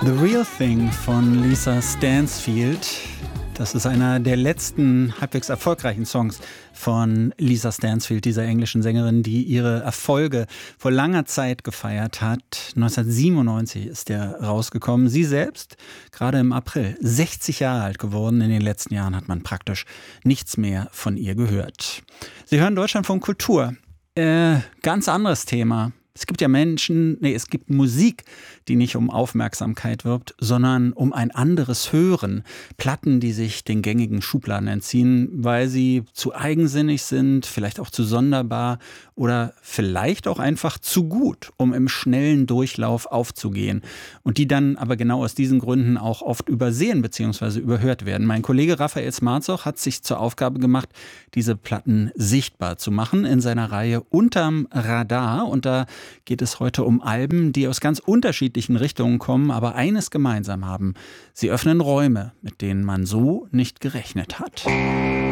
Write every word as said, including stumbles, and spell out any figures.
The Real Thing von Lisa Stansfield. Das ist einer der letzten halbwegs erfolgreichen Songs von Lisa Stansfield, dieser englischen Sängerin, die ihre Erfolge vor langer Zeit gefeiert hat. neunzehnhundertsiebenundneunzig ist der rausgekommen. Sie selbst, gerade im April, sechzig Jahre alt geworden. In den letzten Jahren hat man praktisch nichts mehr von ihr gehört. Sie hören Deutschlandfunk Kultur. Äh, ganz anderes Thema. Es gibt ja Menschen, nee, es gibt Musik, die nicht um Aufmerksamkeit wirbt, sondern um ein anderes Hören. Platten, die sich den gängigen Schubladen entziehen, weil sie zu eigensinnig sind, vielleicht auch zu sonderbar oder vielleicht auch einfach zu gut, um im schnellen Durchlauf aufzugehen. Und die dann aber genau aus diesen Gründen auch oft übersehen bzw. überhört werden. Mein Kollege Raphael Smarzoch hat sich zur Aufgabe gemacht, diese Platten sichtbar zu machen in seiner Reihe Unterm Radar. Und da geht es heute um Alben, die aus ganz unterschiedlichen Richtungen kommen, aber eines gemeinsam haben: Sie öffnen Räume, mit denen man so nicht gerechnet hat.